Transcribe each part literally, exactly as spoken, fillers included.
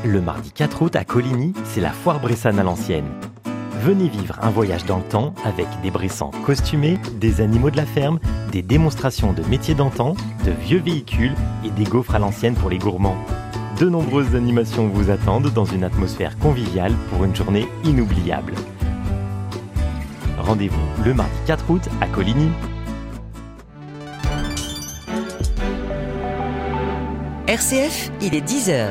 Le mardi quatre août à Coligny, c'est la foire Bressane à l'ancienne. Venez vivre un voyage dans le temps avec des Bressans costumés, des animaux de la ferme, des démonstrations de métiers d'antan, de vieux véhicules et des gaufres à l'ancienne pour les gourmands. De nombreuses animations vous attendent dans une atmosphère conviviale pour une journée inoubliable. Rendez-vous le mardi quatre août à Coligny. R C F, il est dix heures.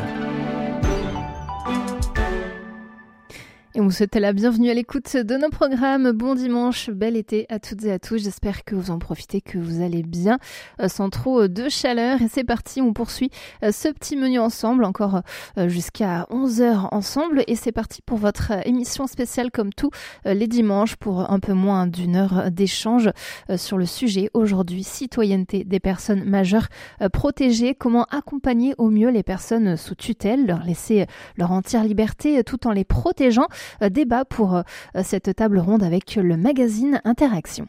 Et on vous souhaite la bienvenue à l'écoute de nos programmes. Bon dimanche, bel été à toutes et à tous. J'espère que vous en profitez, que vous allez bien, euh, sans trop de chaleur. Et c'est parti, on poursuit euh, ce petit menu ensemble, encore euh, jusqu'à onze heures ensemble. Et c'est parti pour votre euh, émission spéciale comme tous euh, les dimanches pour un peu moins d'une heure d'échange euh, sur le sujet. Aujourd'hui, citoyenneté des personnes majeures euh, protégées. Comment accompagner au mieux les personnes sous tutelle, leur laisser euh, leur entière liberté euh, tout en les protégeant. Débat pour cette table ronde avec le magazine Interaction.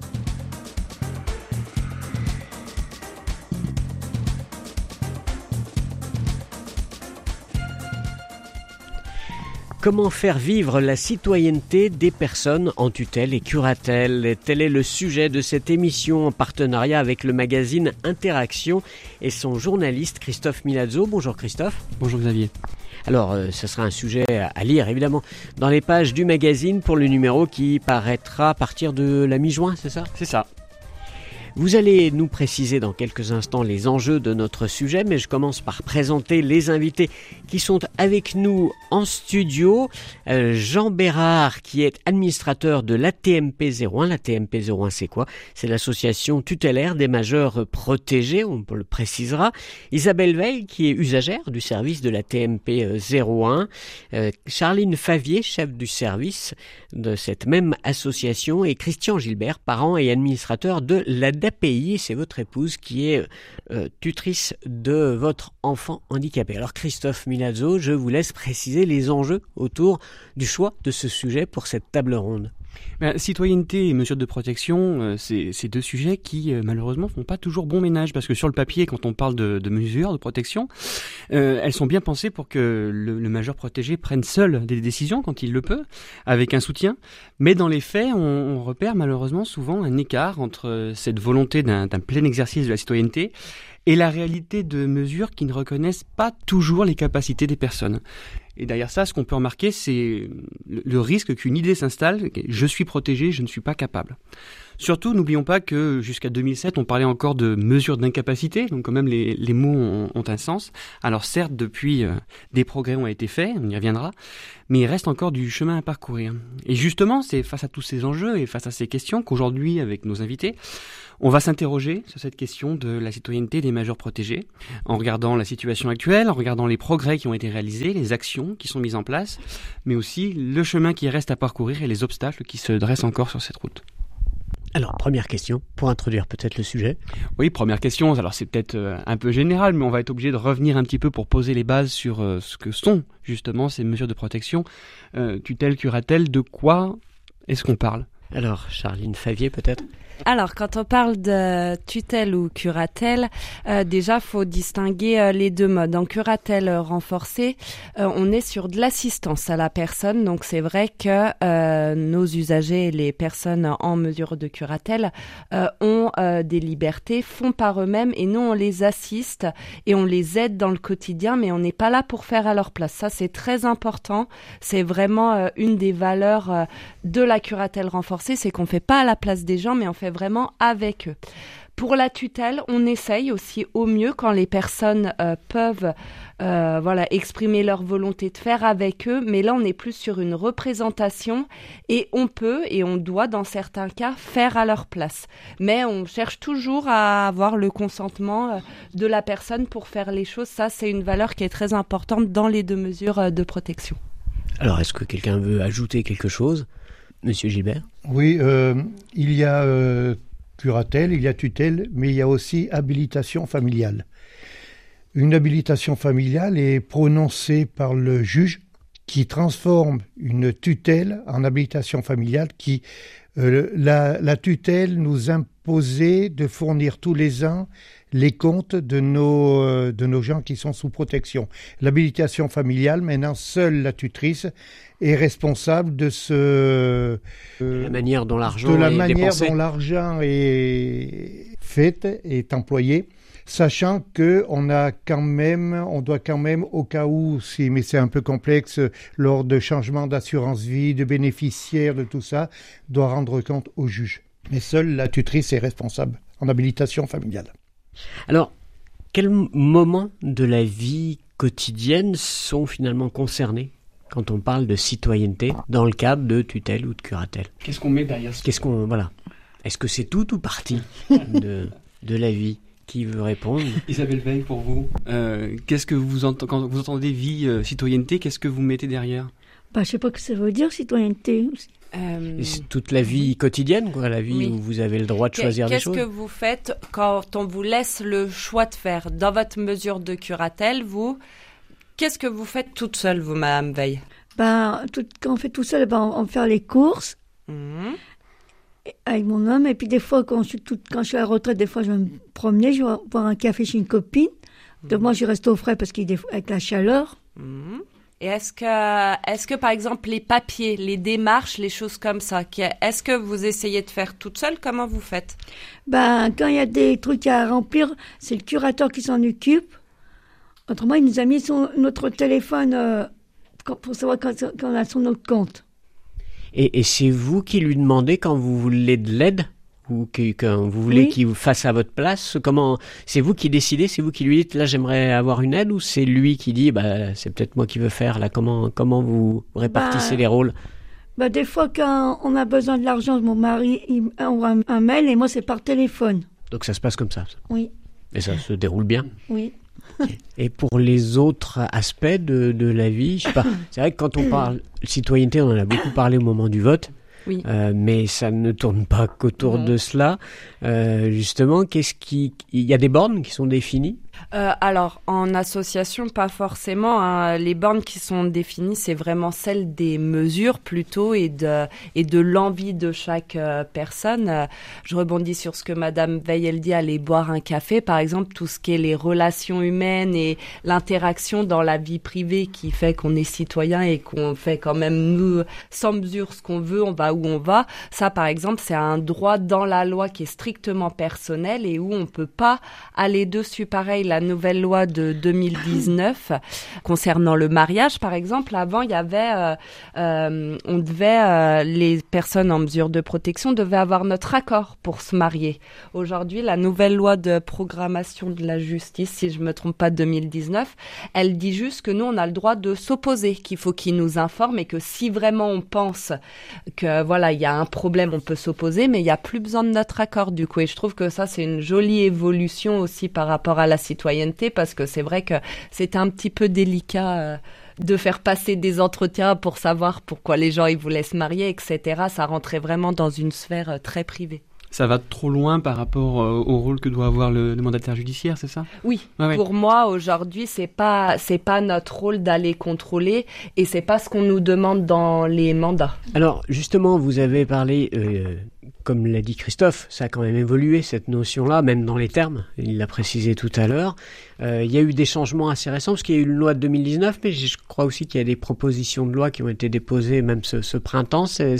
Comment faire vivre la citoyenneté des personnes en tutelle et curatelle ? Tel est le sujet de cette émission en partenariat avec le magazine Interaction et son journaliste Christophe Milazzo. Bonjour Christophe. Bonjour Xavier. Alors, euh, ce sera un sujet à lire, évidemment, dans les pages du magazine pour le numéro qui paraîtra à partir de la mi-juin, c'est ça ? C'est ça. Vous allez nous préciser dans quelques instants les enjeux de notre sujet, mais je commence par présenter les invités qui sont avec nous en studio. Euh, Jean Bérard, qui est administrateur de l'A T M P zéro un. L'A T M P zéro un, c'est quoi ? C'est l'association tutélaire des majeurs protégés, on le précisera. Isabelle Veil, qui est usagère du service de l'A T M P zéro un. Euh, Charline Favier, chef du service de cette même association. Et Christian Gilbert, parent et administrateur de l'A D A P I, c'est votre épouse qui est euh, tutrice de votre enfant handicapé. Alors Christophe Milazzo, je vous laisse préciser les enjeux autour du choix de ce sujet pour cette table ronde. Ben, citoyenneté et mesures de protection, euh, c'est, c'est deux sujets qui euh, malheureusement font pas toujours bon ménage, parce que sur le papier, quand on parle de, de mesures de protection, euh, elles sont bien pensées pour que le, le majeur protégé prenne seul des décisions quand il le peut, avec un soutien. Mais dans les faits, on, on repère malheureusement souvent un écart entre cette volonté d'un, d'un plein exercice de la citoyenneté et la réalité de mesures qui ne reconnaissent pas toujours les capacités des personnes. Et derrière ça, ce qu'on peut remarquer, c'est le risque qu'une idée s'installe, je suis protégé, je ne suis pas capable. Surtout, n'oublions pas que jusqu'à deux mille sept, on parlait encore de mesures d'incapacité, donc quand même les, les mots ont, ont un sens. Alors certes, depuis, euh, des progrès ont été faits, on y reviendra, mais il reste encore du chemin à parcourir. Et justement, c'est face à tous ces enjeux et face à ces questions qu'aujourd'hui, avec nos invités, on va s'interroger sur cette question de la citoyenneté des majeurs protégés, en regardant la situation actuelle, en regardant les progrès qui ont été réalisés, les actions qui sont mises en place, mais aussi le chemin qui reste à parcourir et les obstacles qui se dressent encore sur cette route. Alors, première question, pour introduire peut-être le sujet. Oui, première question, alors c'est peut-être un peu général, mais on va être obligé de revenir un petit peu pour poser les bases sur euh, ce que sont justement ces mesures de protection. Euh, tutelle, curatelle, de quoi est-ce qu'on parle ? Alors, Charline Favier peut-être ? Alors, quand on parle de tutelle ou curatelle, euh, déjà, faut distinguer euh, les deux modes. En curatelle renforcée, euh, on est sur de l'assistance à la personne. Donc, c'est vrai que euh, nos usagers, les personnes en mesure de curatelle, euh, ont euh, des libertés, font par eux-mêmes, et nous, on les assiste et on les aide dans le quotidien, mais on n'est pas là pour faire à leur place. Ça, c'est très important. C'est vraiment euh, une des valeurs euh, de la curatelle renforcée, c'est qu'on fait pas à la place des gens, mais on fait vraiment avec eux. Pour la tutelle, on essaye aussi au mieux quand les personnes euh, peuvent euh, voilà, exprimer leur volonté de faire avec eux, mais là on est plus sur une représentation et on peut et on doit dans certains cas faire à leur place. Mais on cherche toujours à avoir le consentement euh, de la personne pour faire les choses. Ça, c'est une valeur qui est très importante dans les deux mesures euh, de protection. Alors, est-ce que quelqu'un veut ajouter quelque chose ? Monsieur Gilbert ? Oui, euh, il y a euh, curatelle, il y a tutelle, mais il y a aussi habilitation familiale. Une habilitation familiale est prononcée par le juge qui transforme une tutelle en habilitation familiale qui, euh, la, la tutelle nous imposait de fournir tous les ans les comptes de nos, euh, de nos gens qui sont sous protection. L'habilitation familiale, maintenant, seule la tutrice est responsable de ce... Euh, de la manière dont l'argent de la est manière dépensé. dont l'argent est fait, est employé. Sachant que on a quand même, on doit quand même, au cas où, si, mais c'est un peu complexe, lors de changements d'assurance vie, de bénéficiaires, de tout ça, doit rendre compte au juge. Mais seule la tutrice est responsable en habilitation familiale. Alors, quels moments de la vie quotidienne sont finalement concernés quand on parle de citoyenneté dans le cadre de tutelle ou de curatelle? Qu'est-ce qu'on met derrière ça? Qu'est-ce qu'on, voilà. Est-ce que c'est tout ou partie de, de la vie? Qui veut répondre? Isabelle Veil, pour vous, euh, qu'est-ce que vous entendez, quand vous entendez vie, euh, citoyenneté, qu'est-ce que vous mettez derrière? Bah, je sais pas ce que ça veut dire, citoyenneté. Euh, C'est toute la vie quotidienne, quoi, la vie oui. où vous avez le droit de choisir des Qu'est-ce choses. que vous faites quand on vous laisse le choix de faire dans votre mesure de curatelle, vous? Qu'est-ce que vous faites toute seule, vous, Madame Veil? Bah, tout, quand on fait tout seul, bah, on, on fait les courses. Mmh. Avec mon homme, et puis des fois quand je suis toute, quand je suis à la retraite, des fois je vais me promener, je vais boire un café chez une copine. De moi je reste au frais parce qu'avec la chaleur. Mmh. Et est-ce que, est-ce que par exemple les papiers, les démarches, les choses comme ça, est-ce que vous essayez de faire toute seule? Comment vous faites? Ben quand il y a des trucs à remplir, c'est le curateur qui s'en occupe. Autrement, il nous a mis son, notre téléphone euh, pour savoir quand, quand on a son autre compte. Et, et c'est vous qui lui demandez quand vous voulez de l'aide ou que, quand vous voulez Oui. qu'il vous fasse à votre place? Comment, c'est vous qui décidez? C'est vous qui lui dites là j'aimerais avoir une aide, ou c'est lui qui dit bah c'est peut-être moi qui veux faire là? Comment comment vous répartissez Bah, les rôles? Bah des fois quand on a besoin de l'argent, mon mari il envoie un, un mail et moi c'est par téléphone. Donc ça se passe comme ça. Oui, Et ça se déroule bien. oui. Et pour les autres aspects de, de la vie, je sais pas. C'est vrai que quand on parle citoyenneté, on en a beaucoup parlé au moment du vote. Oui. Euh, mais ça ne tourne pas qu'autour Non. de cela. Euh, justement, qu'est-ce qui, il y a des bornes qui sont définies? Euh, alors, en association, pas forcément. Hein. Les bornes qui sont définies, c'est vraiment celles des mesures plutôt et de, et de l'envie de chaque euh, personne. Euh, je rebondis sur ce que Madame Veil, elle dit, aller boire un café, par exemple, tout ce qui est les relations humaines et l'interaction dans la vie privée qui fait qu'on est citoyen et qu'on fait quand même, nous, sans mesure, ce qu'on veut, on va où on va. Ça, par exemple, c'est un droit dans la loi qui est strictement personnel et où on peut pas aller dessus. Pareil, la nouvelle loi de deux mille dix-neuf concernant le mariage, par exemple, avant il y avait, euh, euh, on devait, euh, les personnes en mesure de protection devaient avoir notre accord pour se marier. Aujourd'hui, la nouvelle loi de programmation de la justice, si je me trompe pas, deux mille dix-neuf, elle dit juste que nous on a le droit de s'opposer, qu'il faut qu'ils nous informent et que si vraiment on pense que voilà il y a un problème, on peut s'opposer, mais il y a plus besoin de notre accord du coup. Et je trouve que ça c'est une jolie évolution aussi par rapport à la citoyenneté, parce que c'est vrai que c'est un petit peu délicat euh, de faire passer des entretiens pour savoir pourquoi les gens ils voulaient se marier, et cetera. Ça rentrait vraiment dans une sphère euh, très privée. Ça va trop loin par rapport euh, au rôle que doit avoir le, le mandataire judiciaire, c'est ça? Oui, Ouais, ouais. pour moi aujourd'hui c'est pas c'est pas notre rôle d'aller contrôler et c'est pas ce qu'on nous demande dans les mandats. Alors justement, vous avez parlé, euh, comme l'a dit Christophe, ça a quand même évolué cette notion-là, même dans les termes, il l'a précisé tout à l'heure. Euh, il y a eu des changements assez récents, parce qu'il y a eu une loi de deux mille dix-neuf, mais je crois aussi qu'il y a des propositions de loi qui ont été déposées même ce, ce printemps. C'est,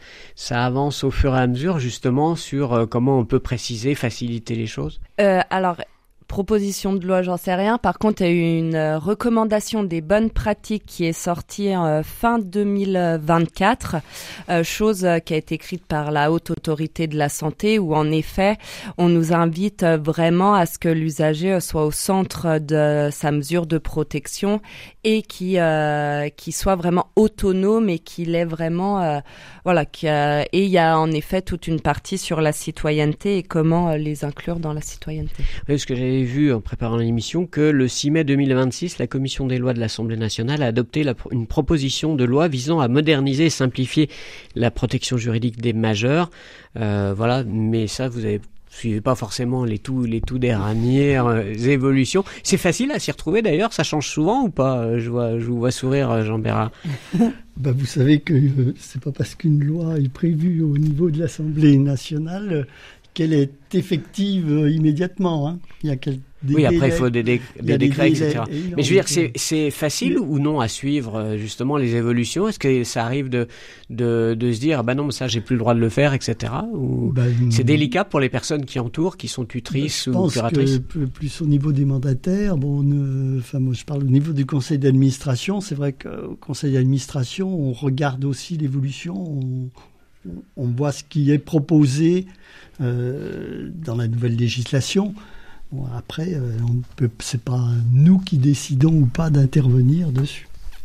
ça avance au fur et à mesure justement sur euh, comment on peut préciser, faciliter les choses. Euh, alors proposition de loi, j'en sais rien. Par contre, il y a eu une euh, recommandation des bonnes pratiques qui est sortie euh, fin deux mille vingt-quatre, euh, chose euh, qui a été écrite par la Haute Autorité de la Santé, où en effet, on nous invite euh, vraiment à ce que l'usager euh, soit au centre de sa mesure de protection et qui euh, qui soit vraiment autonome et qu'il ait vraiment euh, voilà qui, euh, et il y a en effet toute une partie sur la citoyenneté et comment euh, les inclure dans la citoyenneté. Oui, ce que j'avais vu en préparant l'émission, que le six mai deux mille vingt-six, la Commission des lois de l'Assemblée nationale a adopté la, une proposition de loi visant à moderniser et simplifier la protection juridique des majeurs. Euh, voilà, mais ça, vous avez suivez pas forcément les tout les tout dernières euh, évolutions. C'est facile à s'y retrouver d'ailleurs, ça change souvent ou pas? Je vois, je vous vois sourire, Jean Bérard. Ben, vous savez que euh, c'est pas parce qu'une loi est prévue au niveau de l'Assemblée nationale euh, qu'elle est effective euh, immédiatement. Hein. Il y a quel... Des oui, après, délais, il faut des, dé- des décrets, des délais, et cetera. et Mais je veux dire, c'est, donc, c'est facile ou non à suivre, justement, les évolutions? Est-ce que ça arrive de, de, de se dire, ah ben non, ça, j'ai plus le droit de le faire, et cetera. Ou ben, c'est délicat pour les personnes qui entourent, qui sont tutrices ben, ou curatrices? Je pense que plus au niveau des mandataires, bon, ne, enfin, moi, je parle au niveau du conseil d'administration. C'est vrai qu'au conseil d'administration, on regarde aussi l'évolution, on, on voit ce qui est proposé euh, dans la nouvelle législation. Bon, après, euh, on peut, c'est pas nous qui décidons ou pas d'intervenir dessus.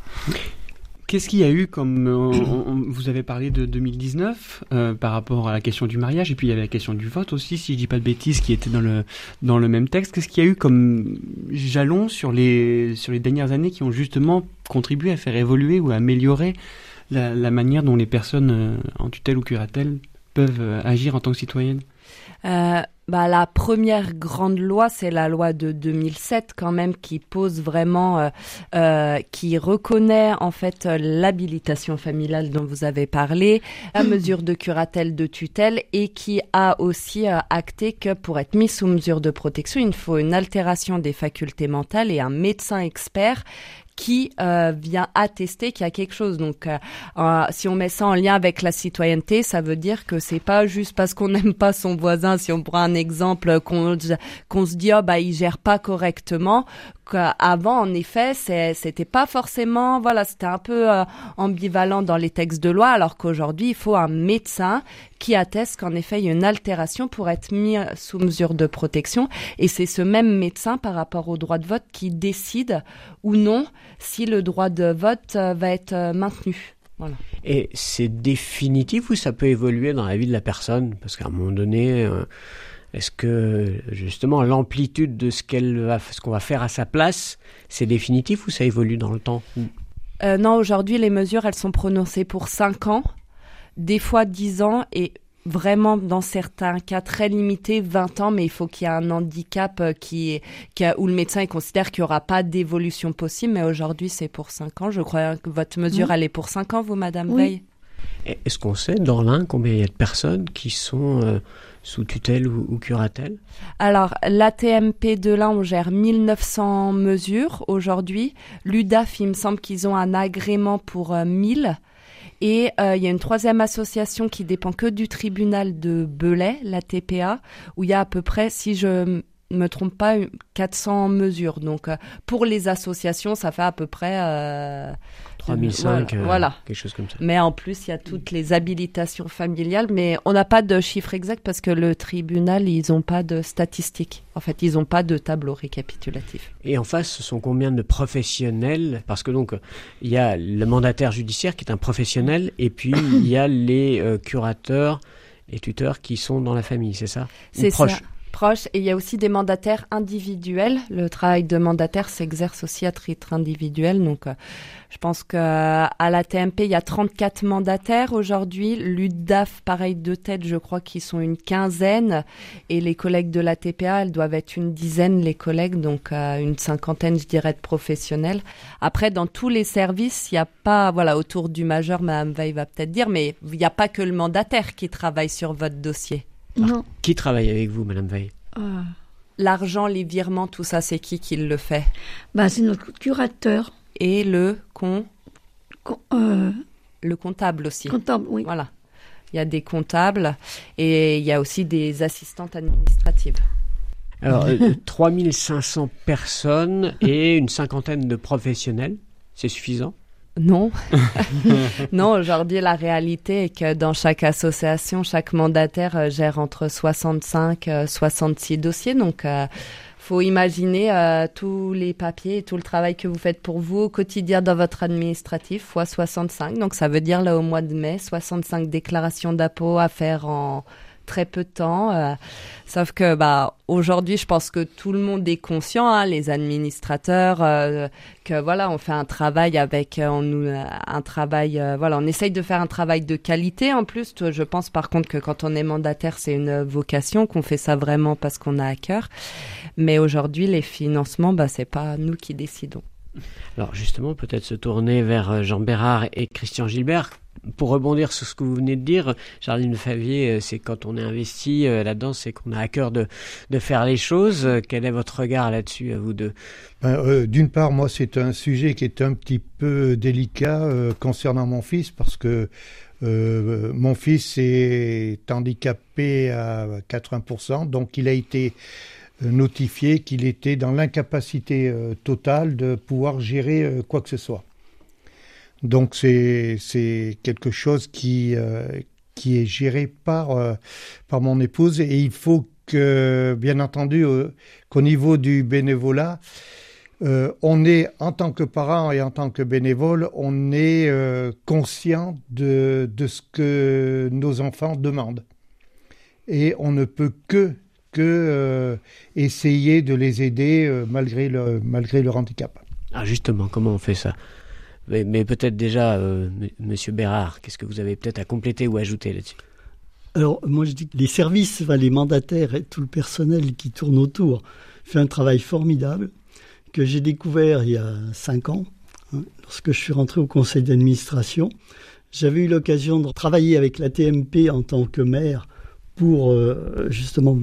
Qu'est-ce qu'il y a eu comme... Euh, on, on, vous avez parlé de deux mille dix-neuf euh, par rapport à la question du mariage, et puis il y avait la question du vote aussi, si je dis pas de bêtises, qui était dans le, dans le même texte. Qu'est-ce qu'il y a eu comme jalons sur les, sur les dernières années qui ont justement contribué à faire évoluer ou à améliorer la, la manière dont les personnes euh, en tutelle ou curatelle peuvent euh, agir en tant que citoyennes? Euh, bah, la première grande loi, c'est la loi de deux mille sept quand même, qui pose vraiment, euh, euh, qui reconnaît en fait euh, l'habilitation familiale dont vous avez parlé, la mesure de curatelle, de tutelle, et qui a aussi euh, acté que pour être mis sous mesure de protection, il faut une altération des facultés mentales et un médecin expert qui euh, vient attester qu'il y a quelque chose. Donc, euh, euh, si on met ça en lien avec la citoyenneté, ça veut dire que c'est pas juste parce qu'on n'aime pas son voisin. Si on prend un exemple, qu'on qu'on se dit oh bah il gère pas correctement. Qu'avant, en effet, c'est, c'était pas forcément, voilà, c'était un peu euh, ambivalent dans les textes de loi, alors qu'aujourd'hui, il faut un médecin qui atteste qu'en effet, il y a une altération pour être mis sous mesure de protection. Et c'est ce même médecin, par rapport au droit de vote, qui décide ou non si le droit de vote euh, va être euh, maintenu. Voilà. Et c'est définitif ou ça peut évoluer dans la vie de la personne? Parce qu'à un moment donné... Euh... Est-ce que, justement, l'amplitude de ce, qu'elle va, ce qu'on va faire à sa place, c'est définitif ou ça évolue dans le temps? euh, Non, aujourd'hui, les mesures, elles sont prononcées pour cinq ans, des fois dix ans, et vraiment, dans certains cas très limités, vingt ans, mais il faut qu'il y ait un handicap qui, qui a, où le médecin il considère qu'il n'y aura pas d'évolution possible, mais aujourd'hui, c'est pour cinq ans. Je crois que votre mesure, mmh. elle est pour cinq ans, vous, Madame oui. Veil? Est-ce qu'on sait, dans l'Ain, combien il y a de personnes qui sont... Euh, sous tutelle ou, ou curatelle? Alors, l'A T M P de l'Ain, on gère mille neuf cents mesures aujourd'hui. L'U D A F, il me semble qu'ils ont un agrément pour euh, mille. Et euh, il y a une troisième association qui dépend que du tribunal de Belay, la T P A, où il y a à peu près, si je me trompe pas, quatre cents mesures. Donc, euh, pour les associations, ça fait à peu près... Euh, trois mille cinq, voilà, euh, voilà. Quelque chose comme ça. Mais en plus, il y a toutes les habilitations familiales, mais on n'a pas de chiffre exact parce que le tribunal, ils n'ont pas de statistiques. En fait, ils n'ont pas de tableau récapitulatif. Et en face, ce sont combien de professionnels? Parce que donc, il y a le mandataire judiciaire qui est un professionnel, et puis il y a les euh, curateurs et tuteurs qui sont dans la famille, c'est ça? C'est proche. ça. Proche, et il y a aussi des mandataires individuels. Le travail de mandataire s'exerce aussi à titre individuel. Donc, euh, je pense qu'à la T M P, il y a trente-quatre mandataires aujourd'hui. L'U D A F, pareil, de tête, je crois qu'ils sont une quinzaine. Et les collègues de la T P A, elles doivent être une dizaine, les collègues, donc euh, une cinquantaine, je dirais, de professionnels. Après, dans tous les services, il n'y a pas, voilà, autour du majeur, Mme Veil va peut-être dire, mais il n'y a pas que le mandataire qui travaille sur votre dossier. Non. Alors, qui travaille avec vous, Madame Veil? Euh... L'argent, les virements, tout ça, c'est qui qui le fait? Bah, c'est notre curateur. Et le con... Con euh... Le comptable aussi. Comptable, oui. Voilà. Il y a des comptables et il y a aussi des assistantes administratives. Alors, euh, trois mille cinq cents personnes et une cinquantaine de professionnels, c'est suffisant? Non. Non, aujourd'hui, la réalité est que dans chaque association, chaque mandataire euh, gère entre soixante-cinq et soixante-six dossiers. Donc, il euh, faut imaginer euh, tous les papiers et tout le travail que vous faites pour vous au quotidien dans votre administratif, fois soixante-cinq. Donc, ça veut dire, là, au mois de mai, soixante-cinq déclarations d'impôts à faire en très peu de temps. Euh, sauf que bah aujourd'hui, je pense que tout le monde est conscient, hein, les administrateurs, euh, que voilà, on fait un travail avec, euh, on nous, un travail, euh, voilà, on essaye de faire un travail de qualité. En plus, je pense par contre que quand on est mandataire, c'est une vocation, qu'on fait ça vraiment parce qu'on a à cœur. Mais aujourd'hui, les financements, bah c'est pas nous qui décidons. Alors justement, peut-être se tourner vers Jean Bérard et Christian Gilbert. pour rebondir sur ce que vous venez de dire, Charline Favier, c'est quand on est investi euh, là-dedans, c'est qu'on a à cœur de, de faire les choses. Quel est votre regard là-dessus, à vous deux? ben, euh, D'une part, moi, c'est un sujet qui est un petit peu délicat euh, concernant mon fils, parce que euh, mon fils est handicapé à quatre-vingts pour cent, donc il a été notifié qu'il était dans l'incapacité euh, totale de pouvoir gérer euh, quoi que ce soit. Donc c'est c'est quelque chose qui euh, qui est géré par euh, par mon épouse, et il faut que, bien entendu, euh, qu'au niveau du bénévolat, euh, on est, en tant que parent et en tant que bénévole, on est euh, conscient de de ce que nos enfants demandent, et on ne peut que que euh, essayer de les aider euh, malgré le malgré leur handicap. Ah, justement, comment on fait ça? Mais, mais peut-être déjà, euh, M. Monsieur Bérard, qu'est-ce que vous avez peut-être à compléter ou ajouter là-dessus? Alors, moi, je dis que les services, enfin, les mandataires et tout le personnel qui tourne autour fait un travail formidable que j'ai découvert il y a cinq ans, hein, lorsque je suis rentré au conseil d'administration. J'avais eu l'occasion de travailler avec la T M P en tant que maire pour euh, justement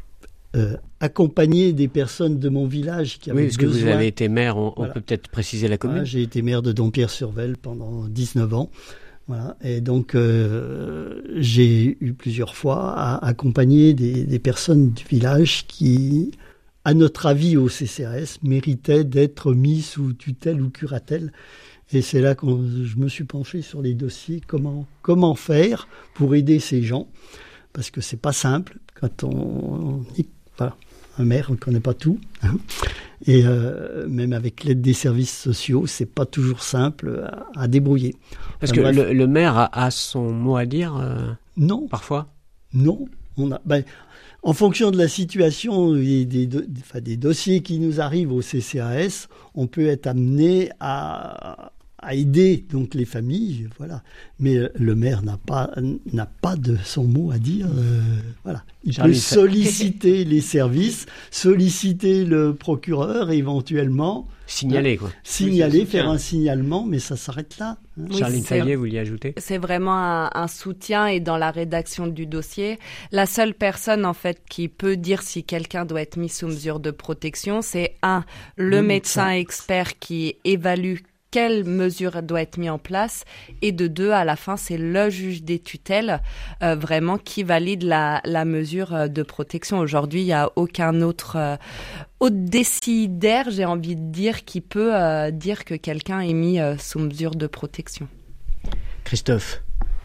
euh, accompagner des personnes de mon village qui avaient oui, parce besoin. que vous avez été maire, on, voilà. on peut peut-être préciser la commune. Voilà, j'ai été maire de Dompierre-sur-Vesle pendant dix-neuf ans. Voilà. Et donc, euh, j'ai eu plusieurs fois à accompagner des, des personnes du village qui, à notre avis au C C A S, méritaient d'être mis sous tutelle ou curatelle. Et c'est là que je me suis penché sur les dossiers, comment, comment faire pour aider ces gens. Parce que c'est pas simple quand on... Voilà, un maire, on ne connaît pas tout. Hein. Et euh, même avec l'aide des services sociaux, c'est pas toujours simple à, à débrouiller. Parce enfin, que le, le maire a, a son mot à dire euh, Non. Parfois Non. On a, ben, en fonction de la situation et des, des, enfin, des dossiers qui nous arrivent au C C A S, on peut être amené à... à aider donc les familles, voilà. Mais le maire n'a pas n'a pas de son mot à dire, euh, voilà. Il Charlie, peut solliciter les services, solliciter le procureur, éventuellement signaler quoi. Signaler, oui, faire un signalement, mais ça s'arrête là. Hein. Oui, Charline Favier, vous l'y ajoutez? C'est vraiment un, un soutien, et dans la rédaction du dossier, la seule personne en fait qui peut dire si quelqu'un doit être mis sous mesure de protection, c'est un le, le médecin, médecin expert qui évalue quelle mesure doit être mise en place, et de deux, à la fin, c'est le juge des tutelles euh, vraiment qui valide la, la mesure de protection. Aujourd'hui, il n'y a aucun autre, euh, autre décidaire, j'ai envie de dire, qui peut euh, dire que quelqu'un est mis euh, sous mesure de protection. Christophe?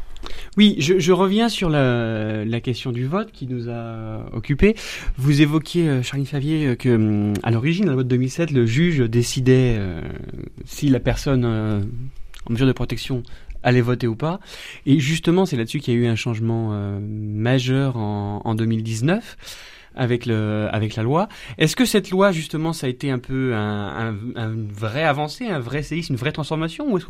Oui, je, je reviens sur la, la question du vote qui nous a occupés. Vous évoquiez, euh, Charline Favier, que euh, à l'origine, dans la loi de deux mille sept, le juge décidait euh, si la personne euh, en mesure de protection allait voter ou pas. Et justement, c'est là-dessus qu'il y a eu un changement euh, majeur en, en deux mille dix-neuf. Avec le avec la loi. Est-ce que cette loi, justement, ça a été un peu un, un, un vrai avancée, un vrai séisme, une vraie transformation, ou est-ce